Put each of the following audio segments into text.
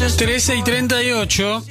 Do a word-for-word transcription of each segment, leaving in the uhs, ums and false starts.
trece y treinta y ocho,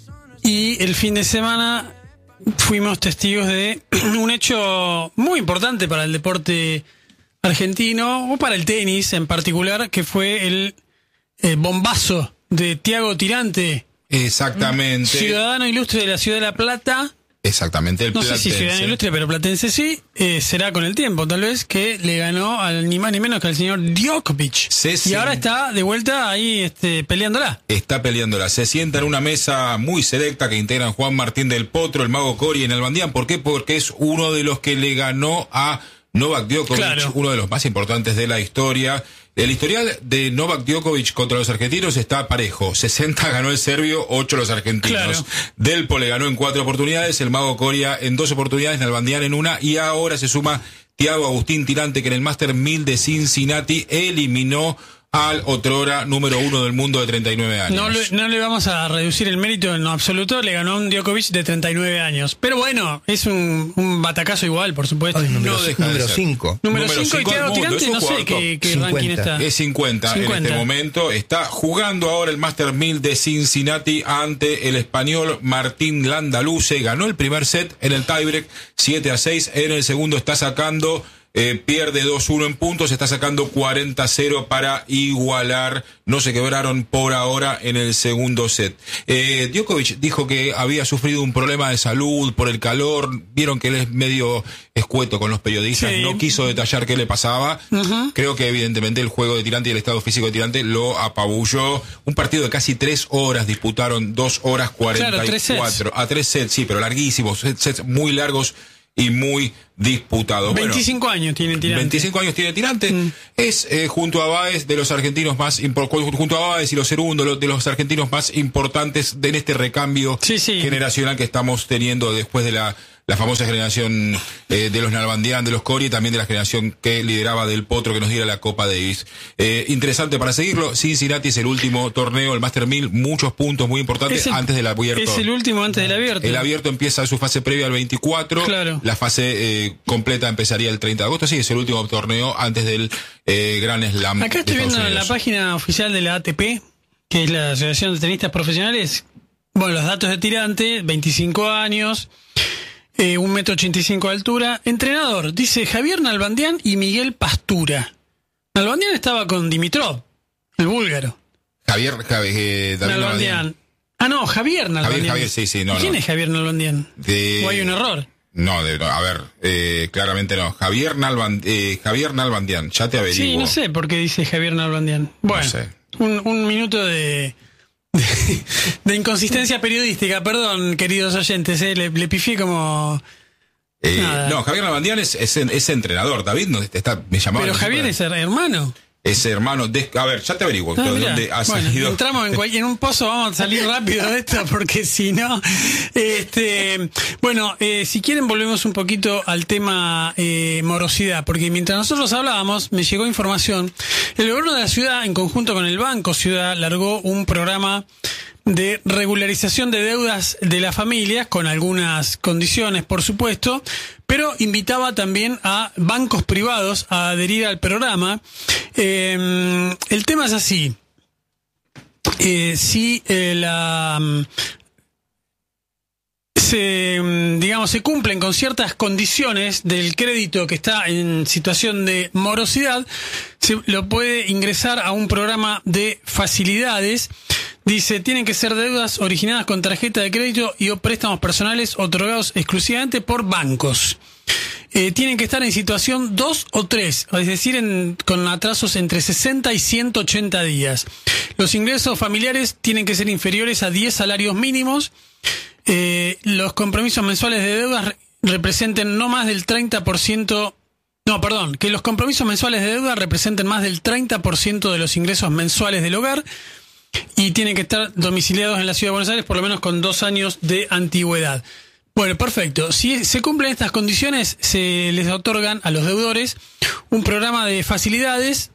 y el fin de semana fuimos testigos de un hecho muy importante para el deporte argentino, o para el tenis en particular, que fue el eh, bombazo de Thiago Tirante. Exactamente. Ciudadano ilustre de la ciudad de La Plata. Exactamente, el No platense. sé si ciudadano ilustre, pero platense sí. Eh, será con el tiempo, tal vez, que le ganó al ni más ni menos que al señor Djokovic. Sí, sí. Y ahora está de vuelta ahí este, peleándola. Está peleándola. Se sienta en una mesa muy selecta que integran Juan Martín del Potro, el Mago Coria y Nalbandián. ¿Por qué? Porque es uno de los que le ganó a Novak Djokovic, claro, uno de los más importantes de la historia. El historial de Novak Djokovic contra los argentinos está parejo. sesenta ganó el serbio, ocho los argentinos. Claro. Delpo le ganó en cuatro oportunidades, el Mago Coria en dos oportunidades, Nalbandián en una, y ahora se suma Thiago Agustín Tirante, que en el Master mil de Cincinnati eliminó al otrora número uno del mundo de treinta y nueve años. No le, no le vamos a reducir el mérito en lo absoluto, le ganó a un Djokovic de treinta y nueve años. Pero bueno, es un, un batacazo igual, por supuesto. Ay, número no cinco. Número cinco y Thiago Tirante, no sé qué, qué ranking está. Es cincuenta, cincuenta en este momento. Está jugando ahora el Master mil de Cincinnati ante el español Martín Landaluce. Ganó el primer set en el tiebreak, siete a seis. En el segundo está sacando... Eh, pierde dos uno en puntos, está sacando cuarenta a cero para igualar. No se quebraron por ahora en el segundo set. Eh, Djokovic dijo que había sufrido un problema de salud por el calor. Vieron que él es medio escueto con los periodistas. Sí. No quiso detallar qué le pasaba. Uh-huh. Creo que evidentemente el juego de Tirante y el estado físico de Tirante lo apabulló. Un partido de casi tres horas disputaron, dos horas cuarenta y cuatro. Claro, tres sets. A tres sets, sí, pero larguísimos, sets muy largos y muy disputado. veinticinco bueno, años tiene Tirante. veinticinco años tiene Tirante. Mm. Es eh, junto a Báez de los argentinos más junto a Báez y los Cerúndolo de los argentinos más importantes de, en este recambio sí, sí. generacional que estamos teniendo después de la la famosa generación eh, de los Nalbandián, de los Coria, y también de la generación que lideraba Del Potro, que nos diera la Copa Davis. Eh, interesante para seguirlo. Cincinnati es el último torneo, el Master mil, muchos puntos muy importantes el, antes del abierto. Es el último antes del abierto. El abierto empieza su fase previa el veinticuatro. Claro. La fase eh, completa empezaría el treinta de agosto. Sí, es el último torneo antes del eh, Gran Slam. Acá estoy viendo la página oficial de la A T P, que es la Asociación de Tenistas Profesionales. Bueno, los datos de Tirante, veinticinco años. Eh, un metro ochenta y cinco de altura. Entrenador, dice Javier Nalbandián y Miguel Pastura. Nalbandián estaba con Dimitrov, el búlgaro. Javier, Javier eh, Nalbandián. Nalbandián. Ah, no, Javier Nalbandián. Javier, Javier, sí, sí, no. ¿Quién no. es Javier Nalbandián? De... ¿O hay un error? No, de, no a ver, eh, claramente no. Javier Nalbandián, eh, Javier Nalbandián, ya te averiguo. Sí, no sé por qué dice Javier Nalbandián. Bueno, no sé. un, un minuto de... De, de inconsistencia periodística, perdón, queridos oyentes, eh, le, le pifié como... Eh, no, Javier Nalbandián es, es, es entrenador, David no está, me llamaba... Pero Javier es hermano. Es hermano de... A ver, ya te averiguo. Ah, ¿dónde ha bueno, salido? Entramos en, cualquier, en un pozo, vamos a salir rápido de esto, porque si no... este Bueno, eh, si quieren volvemos un poquito al tema eh, morosidad, porque mientras nosotros hablábamos, me llegó información. El gobierno de la ciudad, en conjunto con el Banco Ciudad, largó un programa de regularización de deudas de las familias, con algunas condiciones, por supuesto, pero invitaba también a bancos privados a adherir al programa. Eh, el tema es así. Eh, si eh, la... se, digamos, se cumplen con ciertas condiciones del crédito que está en situación de morosidad, se lo puede ingresar a un programa de facilidades. Dice, tienen que ser deudas originadas con tarjeta de crédito y o préstamos personales otorgados exclusivamente por bancos. Eh, tienen que estar en situación dos o tres, es decir, en, con atrasos entre sesenta y ciento ochenta días. Los ingresos familiares tienen que ser inferiores a diez salarios mínimos. Eh, los compromisos mensuales de deudas representen no más del treinta por ciento... No, perdón, que los compromisos mensuales de deuda representen más del treinta por ciento de los ingresos mensuales del hogar. Y tienen que estar domiciliados en la Ciudad de Buenos Aires por lo menos con dos años de antigüedad. Bueno, perfecto. Si se cumplen estas condiciones, se les otorgan a los deudores un programa de facilidades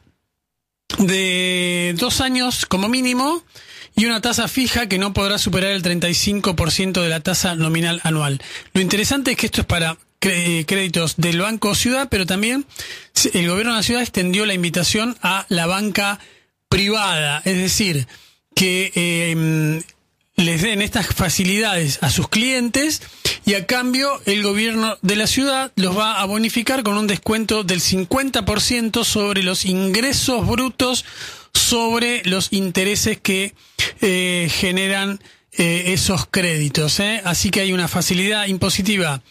de dos años como mínimo y una tasa fija que no podrá superar el treinta y cinco por ciento de la tasa nominal anual. Lo interesante es que esto es para créditos del Banco Ciudad, pero también el gobierno de la ciudad extendió la invitación a la banca privada, es decir, que eh, les den estas facilidades a sus clientes y a cambio el gobierno de la ciudad los va a bonificar con un descuento del cincuenta por ciento sobre los ingresos brutos sobre los intereses que eh, generan eh, esos créditos. ¿eh? Así que hay una facilidad impositiva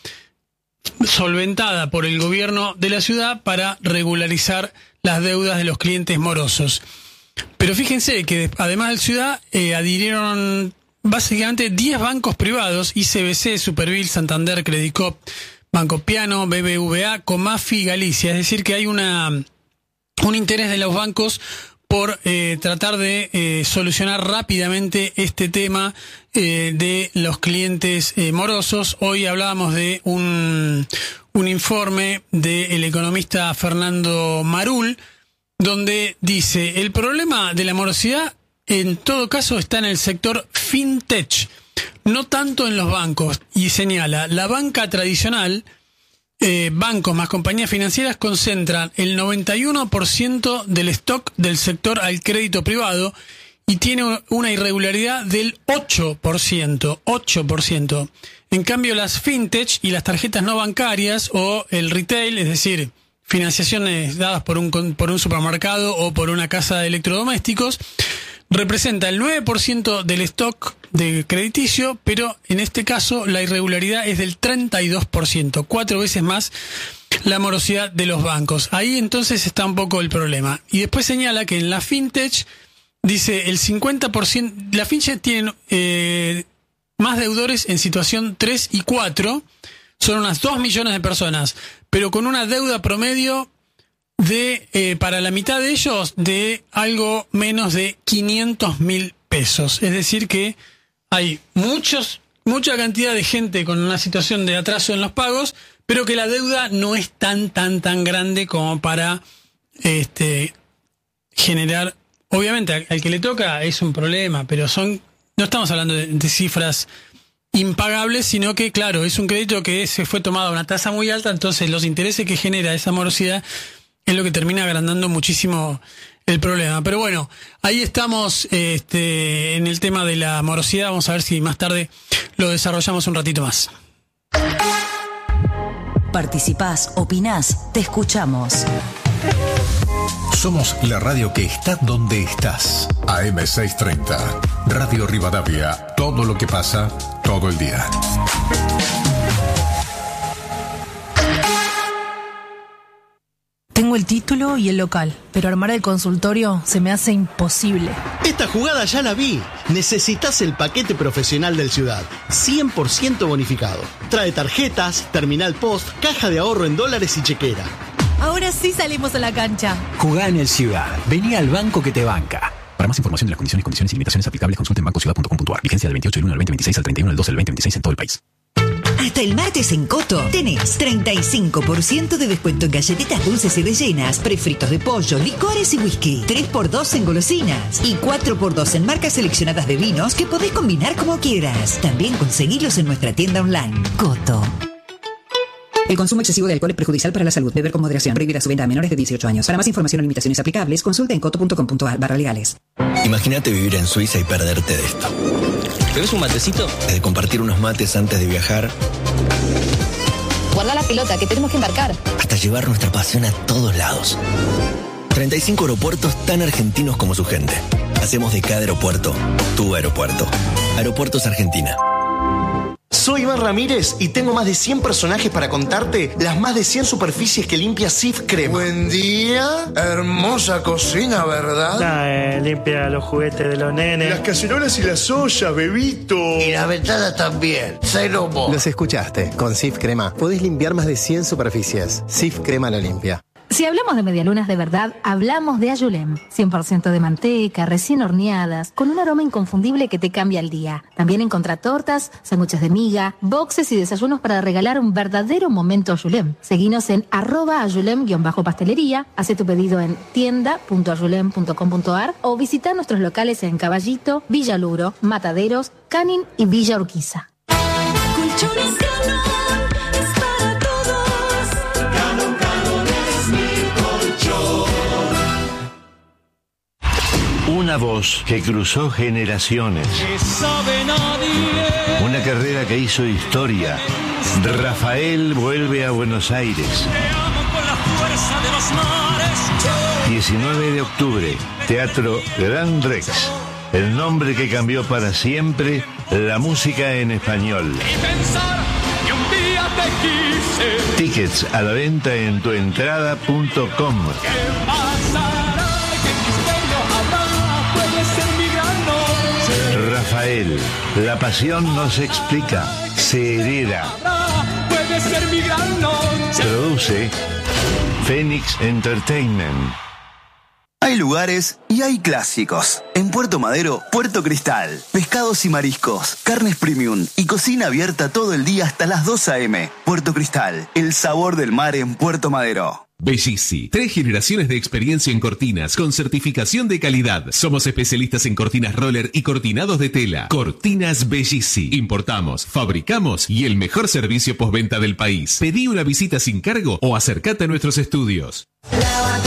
solventada por el gobierno de la ciudad para regularizar las deudas de los clientes morosos. Pero fíjense que además de la ciudad eh, adhirieron básicamente diez bancos privados: I C B C, Supervil, Santander, Credicop, Banco Piano, B B V A, Comafi, Galicia. Es decir, que hay una un interés de los bancos por eh, tratar de eh, solucionar rápidamente este tema eh, de los clientes eh, morosos. Hoy hablábamos de un, un informe del economista Fernando Marul, donde dice: el problema de la morosidad en todo caso está en el sector fintech, no tanto en los bancos. Y señala, la banca tradicional, Eh, bancos más compañías financieras concentran el noventa y uno por ciento del stock del sector al crédito privado y tiene una irregularidad del ocho por ciento. ocho por ciento. En cambio, las fintech y las tarjetas no bancarias o el retail, es decir, financiaciones dadas por un, por un supermercado o por una casa de electrodomésticos, representa el nueve por ciento del stock de crediticio, pero en este caso la irregularidad es del treinta y dos por ciento, cuatro veces más la morosidad de los bancos. Ahí entonces está un poco el problema. Y después señala que en la fintech, dice, el cincuenta por ciento, la fintech tiene eh, más deudores en situación tres y cuatro, son unas dos millones de personas, pero con una deuda promedio de, eh, para la mitad de ellos, de algo menos de quinientos mil pesos. Es decir que hay muchos, mucha cantidad de gente con una situación de atraso en los pagos, pero que la deuda no es tan, tan, tan grande como para este, generar. Obviamente, al, al que le toca es un problema, pero son, no estamos hablando de, de cifras impagables, sino que, claro, es un crédito que se fue tomado a una tasa muy alta, entonces los intereses que genera esa morosidad es lo que termina agrandando muchísimo el problema. Pero bueno, ahí estamos este, en el tema de la morosidad. Vamos a ver si más tarde lo desarrollamos un ratito más. Participás, opinás, te escuchamos. Somos la radio que está donde estás. A M seiscientos treinta, Radio Rivadavia. Todo lo que pasa, todo el día. Tengo el título y el local, pero armar el consultorio se me hace imposible. Esta jugada ya la vi. Necesitas el paquete profesional del Ciudad, cien por ciento bonificado. Trae tarjetas, terminal post, caja de ahorro en dólares y chequera. Ahora sí salimos a la cancha. Jugá en el Ciudad. Vení al banco que te banca. Para más información de las condiciones, condiciones y limitaciones aplicables, consulte en banco ciudad punto com punto a r. Vigencia del veintiocho del uno al veinte veintiséis al treinta y uno del doce del veinte veintiséis en todo el país. Hasta el martes en Coto tenés treinta y cinco por ciento de descuento en galletitas dulces y rellenas, prefritos de pollo, licores y whisky, tres por dos en golosinas y cuatro por dos en marcas seleccionadas de vinos que podés combinar como quieras. También conseguilos en nuestra tienda online. Coto. El consumo excesivo de alcohol es perjudicial para la salud. Beber con moderación. Prohibida su venta a menores de dieciocho años. Para más información o limitaciones aplicables, consulte en coto punto com punto a r barra legales. Imagínate vivir en Suiza y perderte de esto. ¿Bebes un matecito? De compartir unos mates antes de viajar. Guarda la pelota, que tenemos que embarcar. Hasta llevar nuestra pasión a todos lados. treinta y cinco aeropuertos tan argentinos como su gente. Hacemos de cada aeropuerto tu aeropuerto. Aeropuertos Argentina. Soy Iván Ramírez y tengo más de cien personajes para contarte las más de cien superficies que limpia Cif Crema. Buen día, hermosa cocina, ¿verdad? Nah, eh, limpia los juguetes de los nenes. Las cacerolas y las ollas, bebito. Y las ventanas también, cero mo. Los escuchaste, con Cif Crema podés limpiar más de cien superficies. Cif Crema la limpia. Si hablamos de medialunas de verdad, hablamos de Ayulem. cien por ciento de manteca, recién horneadas, con un aroma inconfundible que te cambia el día. También encontrá tortas, sándwiches de miga, boxes y desayunos para regalar un verdadero momento Ayulem. Seguinos en arroba ayulem-pastelería, hace tu pedido en tienda punto ayulem punto com punto a r o visita nuestros locales en Caballito, Villa Luro, Mataderos, Canin y Villa Urquiza. Colchones Canon es para todos. Canon, Canon es mi colchón. Una voz que cruzó generaciones. Una carrera que hizo historia. Rafael vuelve a Buenos Aires. diecinueve de octubre, Teatro Gran Rex. El nombre que cambió para siempre la música en español. Tickets a la venta en tuentrada punto com. Rafael, la pasión no se explica, se hereda. Produce Phoenix Entertainment. Hay lugares y hay clásicos. En Puerto Madero, Puerto Cristal. Pescados y mariscos, carnes premium y cocina abierta todo el día hasta las dos a eme. Puerto Cristal, el sabor del mar en Puerto Madero. Bellissi, tres generaciones de experiencia en cortinas con certificación de calidad. Somos especialistas en cortinas roller y cortinados de tela. Cortinas Bellissi. Importamos, fabricamos y el mejor servicio postventa del país. Pedí una visita sin cargo o acércate a nuestros estudios. La